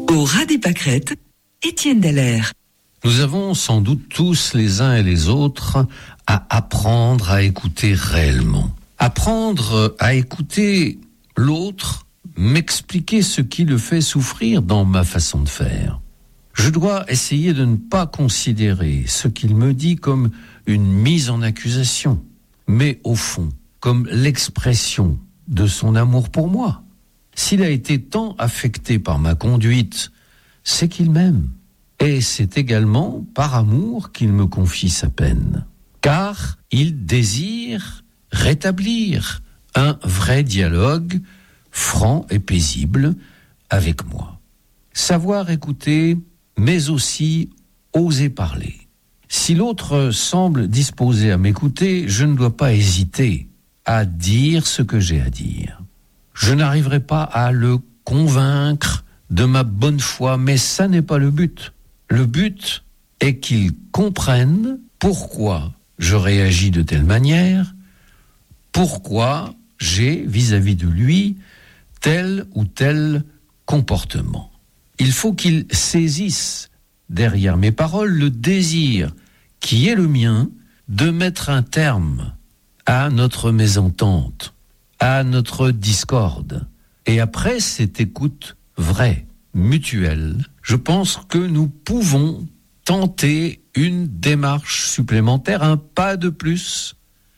Au ras des pâquerettes, Étienne Dallaire. Nous avons sans doute tous les uns et les autres à apprendre à écouter réellement. Apprendre à écouter l'autre, m'expliquer ce qui le fait souffrir dans ma façon de faire. Je dois essayer de ne pas considérer ce qu'il me dit comme une mise en accusation, mais au fond, comme l'expression de son amour pour moi. S'il a été tant affecté par ma conduite, c'est qu'il m'aime. Et c'est également par amour qu'il me confie sa peine. Car il désire rétablir un vrai dialogue franc et paisible avec moi. Savoir écouter, mais aussi oser parler. Si l'autre semble disposé à m'écouter, je ne dois pas hésiter à dire ce que j'ai à dire. Je n'arriverai pas à le convaincre de ma bonne foi, mais ça n'est pas le but. Le but est qu'il comprenne pourquoi je réagis de telle manière, pourquoi j'ai vis-à-vis de lui tel ou tel comportement. Il faut qu'il saisisse derrière mes paroles le désir qui est le mien de mettre un terme à notre mésentente, à notre discorde. Et après cette écoute vraie, mutuelle, je pense que nous pouvons tenter une démarche supplémentaire, un pas de plus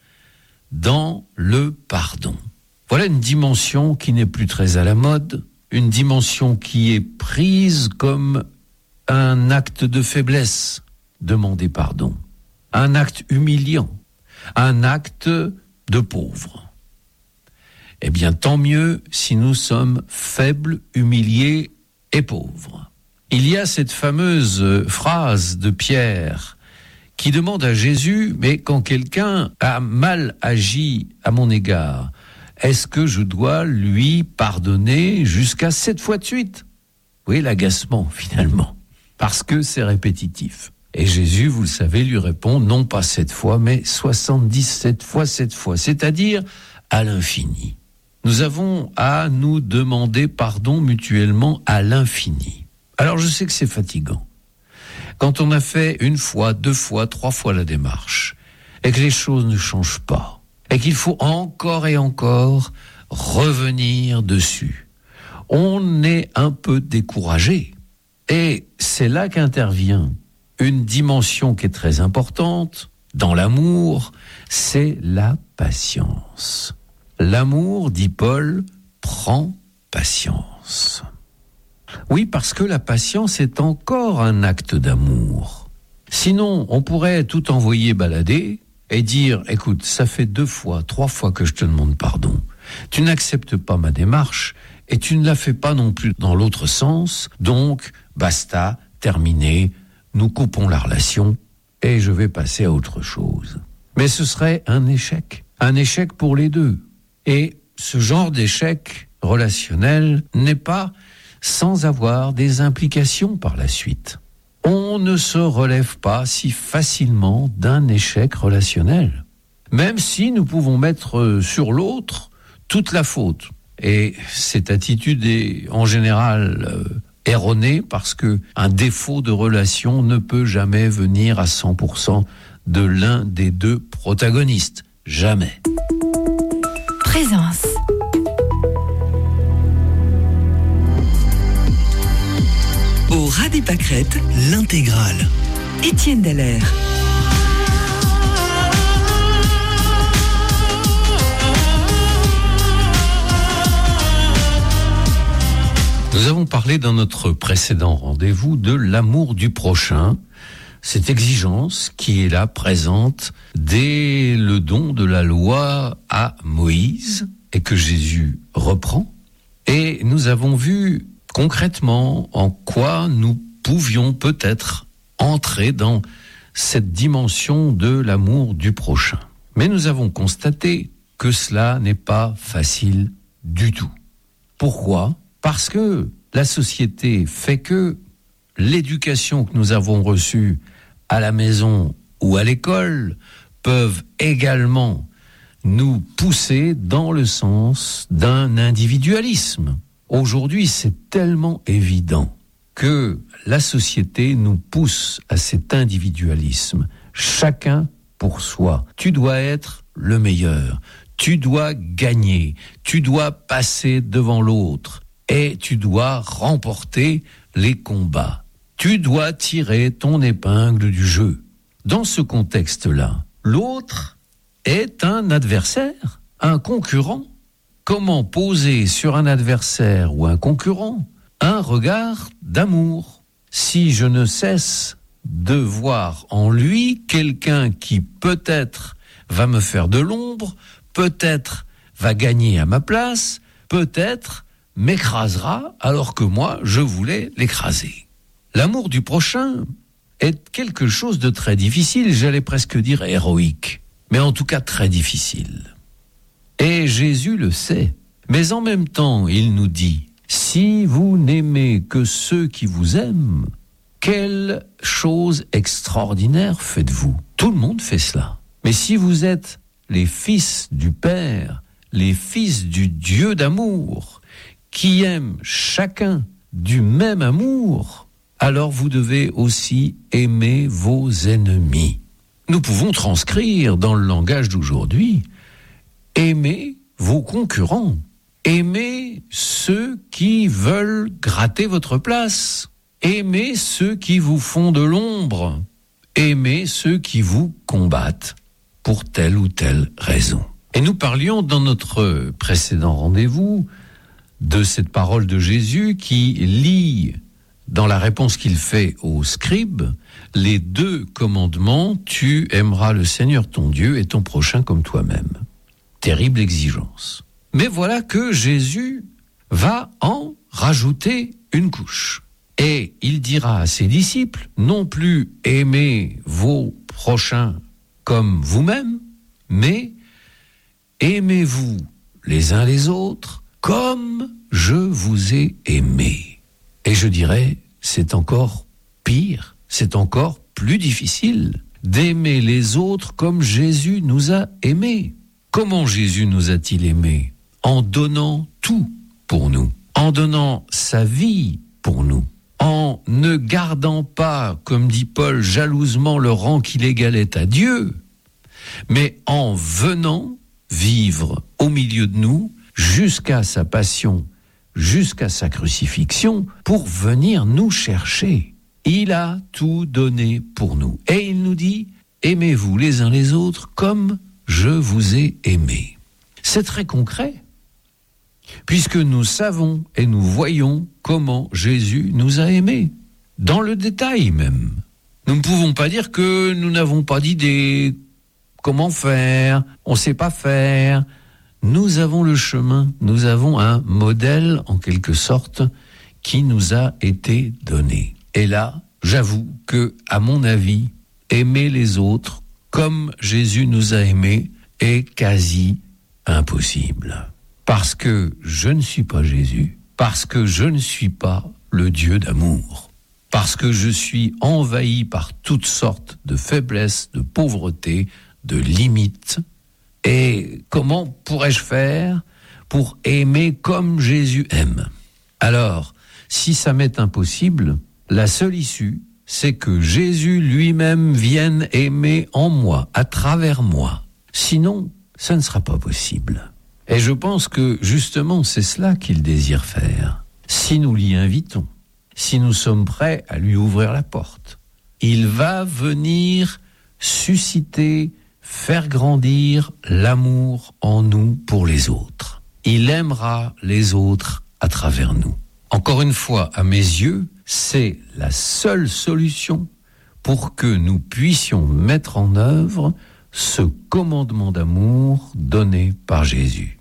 dans le pardon. Voilà une dimension qui n'est plus très à la mode, une dimension qui est prise comme un acte de faiblesse, demander pardon, un acte humiliant, un acte de pauvre. Eh bien, tant mieux si nous sommes faibles, humiliés et pauvres. Il y a cette fameuse phrase de Pierre qui demande à Jésus, mais quand quelqu'un a mal agi à mon égard, est-ce que je dois lui pardonner jusqu'à 7 fois de suite ? Oui, l'agacement finalement, parce que c'est répétitif. Et Jésus, vous le savez, lui répond non pas 7 fois, mais 77 fois 7 fois, c'est-à-dire à l'infini. Nous avons à nous demander pardon mutuellement à l'infini. Alors je sais que c'est fatigant. Quand on a fait 1 fois, 2 fois, 3 fois la démarche, et que les choses ne changent pas, et qu'il faut encore et encore revenir dessus, on est un peu découragé. Et c'est là qu'intervient une dimension qui est très importante dans l'amour, c'est la patience. L'amour, dit Paul, prend patience. Oui, parce que la patience est encore un acte d'amour. Sinon, on pourrait tout envoyer balader et dire, écoute, ça fait 2 fois, 3 fois que je te demande pardon. Tu n'acceptes pas ma démarche et tu ne la fais pas non plus dans l'autre sens. Donc, basta, terminé, nous coupons la relation et je vais passer à autre chose. Mais ce serait un échec pour les deux. Et ce genre d'échec relationnel n'est pas sans avoir des implications par la suite. On ne se relève pas si facilement d'un échec relationnel, même si nous pouvons mettre sur l'autre toute la faute. Et cette attitude est en général erronée parce que un défaut de relation ne peut jamais venir à 100% de l'un des deux protagonistes. Jamais. Présence. Au ras des pâquerettes, l'intégrale. Étienne Dallaire. Nous avons parlé dans notre précédent rendez-vous de l'amour du prochain, cette exigence qui est là présente dès le don de la loi à Moïse et que Jésus reprend. Et nous avons vu concrètement en quoi nous pouvions peut-être entrer dans cette dimension de l'amour du prochain. Mais nous avons constaté que cela n'est pas facile du tout. Pourquoi ? Parce que la société fait que l'éducation que nous avons reçue à la maison ou à l'école peuvent également nous pousser dans le sens d'un individualisme. Aujourd'hui, c'est tellement évident que la société nous pousse à cet individualisme. Chacun pour soi. Tu dois être le meilleur. Tu dois gagner. Tu dois passer devant l'autre. Et tu dois remporter les combats. Tu dois tirer ton épingle du jeu. Dans ce contexte-là, l'autre est un adversaire, un concurrent. Comment poser sur un adversaire ou un concurrent un regard d'amour? Si je ne cesse de voir en lui quelqu'un qui peut-être va me faire de l'ombre, peut-être va gagner à ma place, peut-être m'écrasera alors que moi je voulais l'écraser. L'amour du prochain est quelque chose de très difficile, j'allais presque dire héroïque, mais en tout cas très difficile. Et Jésus le sait, mais en même temps il nous dit: si vous n'aimez que ceux qui vous aiment, quelle chose extraordinaire faites-vous? Tout le monde fait cela. Mais si vous êtes les fils du Père, les fils du Dieu d'amour, qui aiment chacun du même amour, alors vous devez aussi aimer vos ennemis. Nous pouvons transcrire dans le langage d'aujourd'hui: aimez vos concurrents, aimez ceux qui veulent gratter votre place, aimez ceux qui vous font de l'ombre, aimez ceux qui vous combattent pour telle ou telle raison. Et nous parlions dans notre précédent rendez-vous de cette parole de Jésus qui lie dans la réponse qu'il fait aux scribes les 2 commandements: tu aimeras le Seigneur ton Dieu et ton prochain comme toi-même. Terrible exigence. Mais voilà que Jésus va en rajouter une couche. Et il dira à ses disciples, non plus aimez vos prochains comme vous-même, mais aimez-vous les uns les autres comme je vous ai aimé. Et je dirais, c'est encore pire, c'est encore plus difficile d'aimer les autres comme Jésus nous a aimés. Comment Jésus nous a-t-il aimés? En donnant tout pour nous, en donnant sa vie pour nous, en ne gardant pas, comme dit Paul, jalousement le rang qu'il égalait à Dieu, mais en venant vivre au milieu de nous jusqu'à sa passion, jusqu'à sa crucifixion, pour venir nous chercher. Il a tout donné pour nous. Et il nous dit, aimez-vous les uns les autres comme je vous ai aimé. C'est très concret, puisque nous savons et nous voyons comment Jésus nous a aimés, dans le détail même. Nous ne pouvons pas dire que nous n'avons pas d'idée, comment faire, on ne sait pas faire. Nous avons le chemin, nous avons un modèle en quelque sorte qui nous a été donné. Et là, j'avoue que, à mon avis, aimer les autres comme Jésus nous a aimés est quasi impossible. Parce que je ne suis pas Jésus, parce que je ne suis pas le Dieu d'amour, parce que je suis envahi par toutes sortes de faiblesses, de pauvreté, de limites. Et comment pourrais-je faire pour aimer comme Jésus aime? Alors, si ça m'est impossible, la seule issue, c'est que Jésus lui-même vienne aimer en moi, à travers moi. Sinon, ça ne sera pas possible. Et je pense que justement, c'est cela qu'il désire faire. Si nous l'y invitons, si nous sommes prêts à lui ouvrir la porte, il va venir susciter, faire grandir l'amour en nous pour les autres. Il aimera les autres à travers nous. Encore une fois, à mes yeux, c'est la seule solution pour que nous puissions mettre en œuvre ce commandement d'amour donné par Jésus.